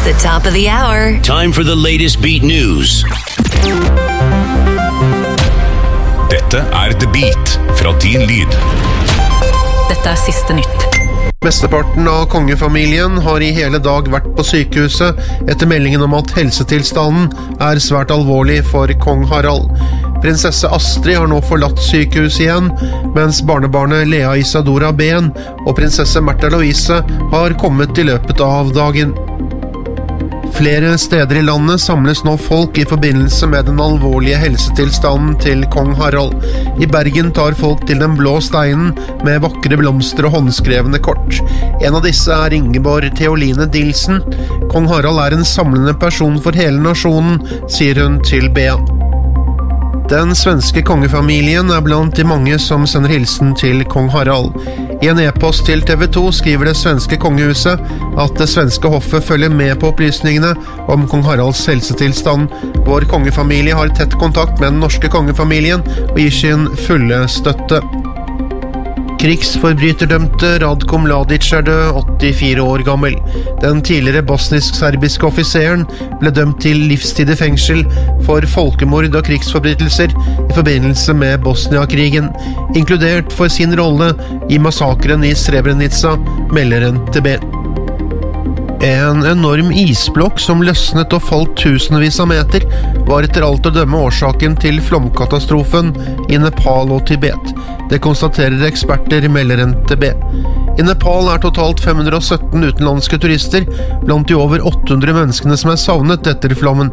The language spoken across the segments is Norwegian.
the top of the hour. Time for the latest beat news. Dette The Beat fra Din Lyd. Dette siste nytt. Mesteparten av kongefamilien har i hele dag vært på sykehuset etter meldingen om at helsetilstanden svært alvorlig for kong Harald. Prinsesse Astrid har nå forlatt sykehuset igjen, mens barnebarnet Lea Isadora Ben og prinsesse Märtha Louise har kommet i løpet av dagen. Flere steder i landet samles nå folk i forbindelse med den alvorlige helsetilstanden til kong Harald. I Bergen tar folk til den blå steinen med vakre blomster og håndskrevne kort. En av disse Ingeborg Theoline Dilsen. Kong Harald en samlende person for hele nasjonen, sier hun til BA. Den svenske kongefamilien blant de mange som sender hilsen til kong Harald. I en e-post til TV 2 skriver det svenske kongehuset at det svenske hoffet følger med på opplysningene om kong Haralds helsetilstand. Vår kongefamilie har tett kontakt med den norske kongefamilien og gir sin fulle støtte. Krigsforbryterdømte Radko Mladic død, 84 år gammel. Den tidligere bosnisk-serbiske offiseren ble dømt til livstid i fengsel for folkemord og krigsforbrytelser i forbindelse med Bosnia-krigen, inkludert for sin rolle i massakren i Srebrenica, melder NTB. En enorm isblokk som løsnet og falt tusenvis av meter var etter alt å dømme årsaken til flomkatastrofen i Nepal og Tibet. Det konstaterer eksperter, melder NTB. I Nepal totalt 517 utenlandske turister blant de over 800 menneskene som savnet etter flommen.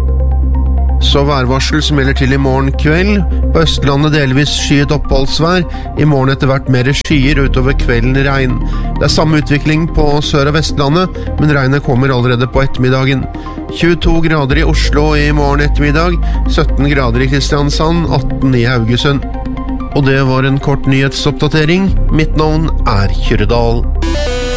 Så værvarsel som gjelder til i morgen kveld. På Østlandet delvis skyet oppholdsvær. I morgen etter hvert mer skyer, utover kvelden regn. Det samme utvikling på Sør- og Vestlandet, men regnet kommer allerede på ettermiddagen. 22 grader i Oslo i morgen ettermiddag, 17 grader i Kristiansand, 18 i Haugesund. Og det var en kort nyhetsoppdatering. Mitt navn Kyrre Dahl.